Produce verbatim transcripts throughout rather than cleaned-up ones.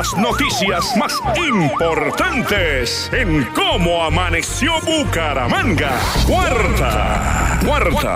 Las noticias más importantes en Cómo Amaneció Bucaramanga. Cuarta, cuarta,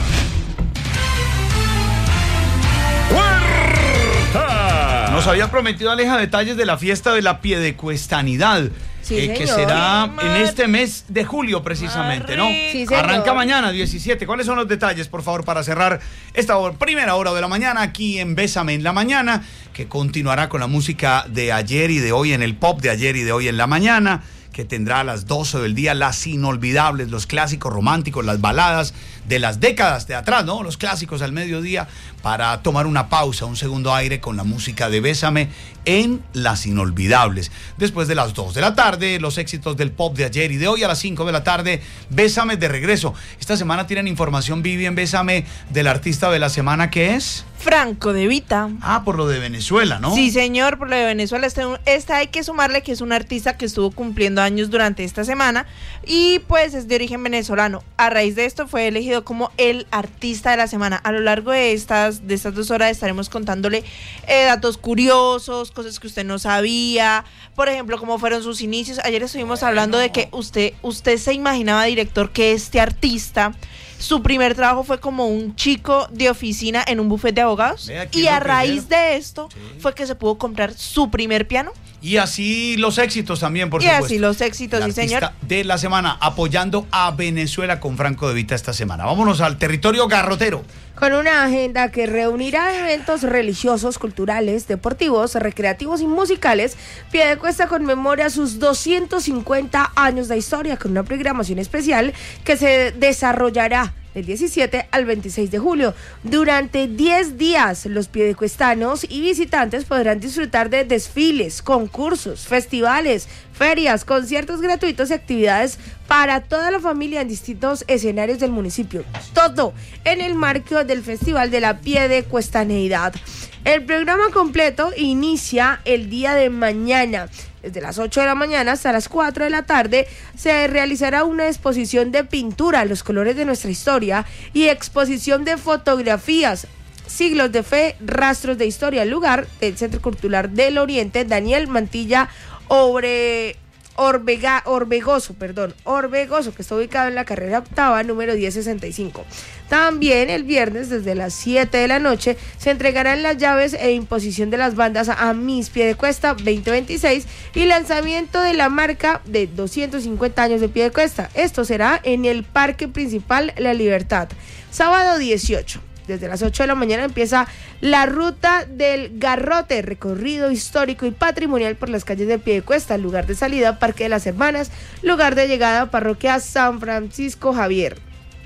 cuarta. Nos había prometido Aleja detalles de la fiesta de la Piedecuestanidad. Sí, eh, que señor. será Sí, en este mes de julio precisamente, ¿no? Sí, señor. Arranca mañana, diecisiete. ¿Cuáles son los detalles, por favor, para cerrar esta hora, primera hora de la mañana aquí en Bésame en la Mañana, que continuará con la música de ayer y de hoy, en el pop de ayer y de hoy en la mañana, que tendrá a las doce del día las inolvidables, los clásicos románticos, las baladas de las décadas de atrás, ¿no? Los clásicos al mediodía, para tomar una pausa, un segundo aire con la música de Bésame en las inolvidables. Después de las dos de la tarde, los éxitos del pop de ayer y de hoy. A las cinco de la tarde, Bésame de regreso. Esta semana tienen información, Vivi, en Bésame, del artista de la semana, que es Franco De Vita. Ah, por lo de Venezuela, ¿no? Sí, señor, por lo de Venezuela. Este, esta hay que sumarle que es un artista que estuvo cumpliendo años durante esta semana y pues es de origen venezolano. A raíz de esto fue elegido como el artista de la semana. A lo largo de estas, de estas dos horas estaremos contándole eh, datos curiosos, cosas que usted no sabía, por ejemplo, cómo fueron sus inicios. Ayer estuvimos bueno. hablando de que usted, usted se imaginaba, director, que este artista, su primer trabajo fue como un chico de oficina en un bufete de abogados y a raíz de esto sí. fue que se pudo comprar su primer piano. Y así los éxitos también, por y supuesto. Y así los éxitos, el sí, señor. De la semana, apoyando a Venezuela con Franco De Vita esta semana. Vámonos al territorio garrotero. Con una agenda que reunirá eventos religiosos, culturales, deportivos, recreativos y musicales, Piedecuesta conmemora sus doscientos cincuenta años de historia con una programación especial que se desarrollará del diecisiete al veintiséis de julio. Durante diez días, los piedecuestanos y visitantes podrán disfrutar de desfiles, concursos, festivales, ferias, conciertos gratuitos y actividades para toda la familia en distintos escenarios del municipio. Todo en el marco del Festival de la Piedecuestaneidad. El programa completo inicia el día de mañana. Desde las ocho de la mañana hasta las cuatro de la tarde se realizará una exposición de pintura, los colores de nuestra historia, y exposición de fotografías, siglos de fe, rastros de historia. El lugar del Centro Cultural del Oriente, Daniel Mantilla Obre... Orbega, Orbegoso, perdón, Orbegoso, que está ubicado en la carrera octava, número diez sesenta y cinco. También el viernes, desde las siete de la noche, se entregarán las llaves e imposición de las bandas a Miss Piedecuesta veinte veintiséis y lanzamiento de la marca de doscientos cincuenta años de Piedecuesta. Esto será en el Parque Principal La Libertad, sábado dieciocho. Desde las ocho de la mañana empieza la ruta del Garrote, recorrido histórico y patrimonial por las calles de Piedecuesta, lugar de salida Parque de las Hermanas, lugar de llegada Parroquia San Francisco Javier.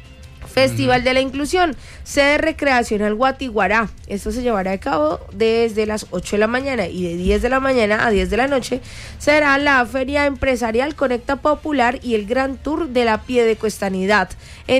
Festival de la Inclusión, sede recreacional Guatiguará. Esto se llevará a cabo desde las ocho de la mañana y de diez de la mañana a diez de la noche será la Feria Empresarial Conecta Popular y el Gran Tour de la Piedecuestanidad.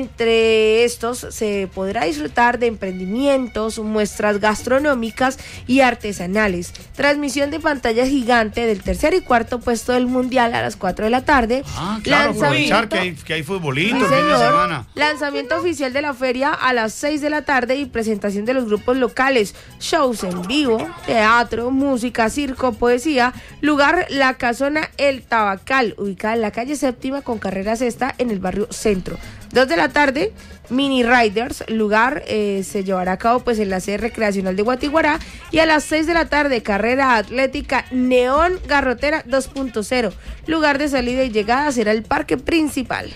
Entre estos se podrá disfrutar de emprendimientos, muestras gastronómicas y artesanales. Transmisión de pantalla gigante del tercer y cuarto puesto del Mundial a las cuatro de la tarde. Ah, claro, aprovechar que hay, que hay futbolito el sí, fin de semana. Lanzamiento oficial de la feria a las seis de la tarde y presentación de los grupos locales, shows en vivo, teatro, música, circo, poesía. Lugar La Casona El Tabacal, ubicada en la calle Séptima con carrera sexta en el barrio Centro. Dos de la tarde, Mini Riders, lugar eh, se llevará a cabo pues en la sede recreacional de Guatiguará, y a las seis de la tarde, carrera atlética Neón Garrotera dos punto cero. Lugar de salida y llegada será el Parque Principal.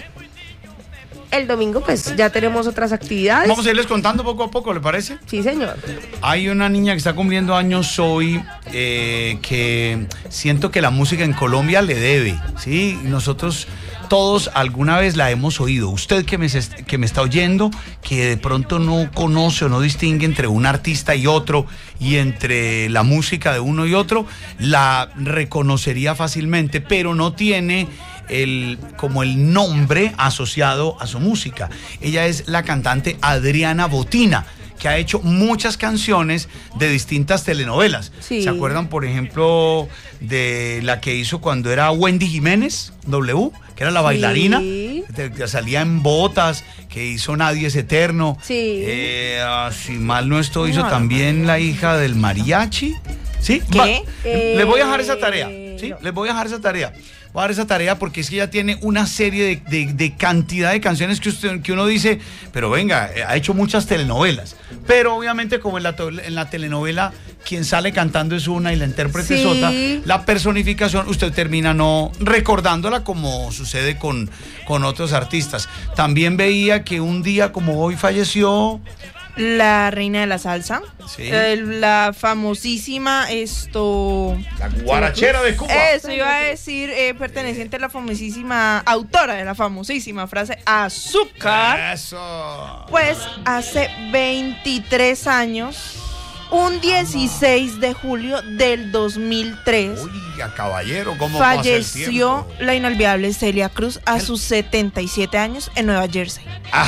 El domingo pues ya tenemos otras actividades. Vamos a irles contando poco a poco, ¿le parece? Sí, señor. Hay una niña que está cumpliendo años hoy, eh, que siento que la música en Colombia le debe, ¿sí? Nosotros todos alguna vez la hemos oído. Usted que me, que me está oyendo, que de pronto no conoce o no distingue entre un artista y otro, y entre la música de uno y otro, la reconocería fácilmente, pero no tiene el, como el nombre asociado a su música. Ella es la cantante Adriana Botina, que ha hecho muchas canciones de distintas telenovelas. Sí. ¿Se acuerdan, por ejemplo, de la que hizo cuando era Wendy Jiménez, W, que era la bailarina, sí, que salía en botas, que hizo Nadie es Eterno? Sí. Eh, si mal no estoy, hizo también la hija del mariachi. ¿Sí? ¿Qué? Va- Eh, les voy a dejar esa tarea. ¿Sí? no. Les voy a dejar esa tarea. Voy a dar esa tarea porque es que ella tiene una serie de, de- de cantidad de canciones que, usted, que uno dice, pero venga, eh, ha hecho muchas telenovelas. Pero obviamente como en la, to- en la telenovela quien sale cantando es una y la intérprete es Sí. otra, la personificación usted termina no recordándola como sucede con, con otros artistas. También veía que un día como hoy falleció... La reina de la salsa. Sí. Eh, la famosísima esto. La guarachera de Cuba. Eso iba a decir, eh, perteneciente a la famosísima autora de la famosísima frase Azúcar. Eso. Pues hace veintitrés años, un dieciséis de julio del dos mil tres, Oiga, caballero, ¿cómo pasa el falleció tiempo? la inolvidable Celia Cruz a sus setenta y siete años en Nueva Jersey. Ah,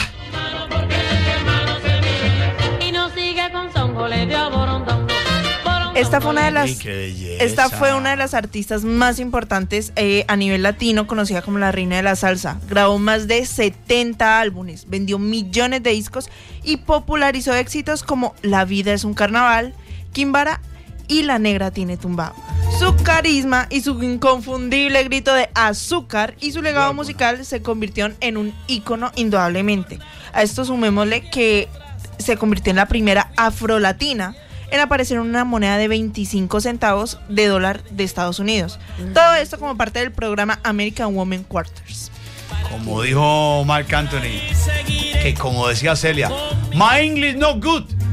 Esta fue una de las Ay, qué belleza. Esta fue una de las artistas más importantes eh, a nivel latino, conocida como la reina de la salsa. Grabó más de setenta álbumes, vendió millones de discos y popularizó éxitos como La vida es un carnaval, Quimbara y La negra tiene tumbao. Su carisma y su inconfundible grito de azúcar y su legado musical se convirtieron en un ícono indudablemente. A esto sumémosle que se convirtió en la primera afrolatina en aparecer en una moneda de veinticinco centavos de dólar de Estados Unidos. Todo esto como parte del programa American Women Quarters. como dijo Marc Anthony, que como decía Celia, my English no good,